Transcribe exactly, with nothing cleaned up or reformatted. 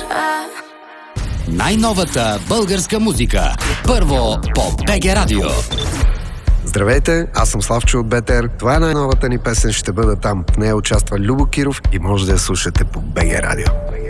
Най-новата българска музика. Първо по БГ Радио. Здравейте, аз съм Славчо от БТР. Това е най-новата ни песен, ще бъда там. В нея участва Любо Киров и може да я слушате по БГ Радио.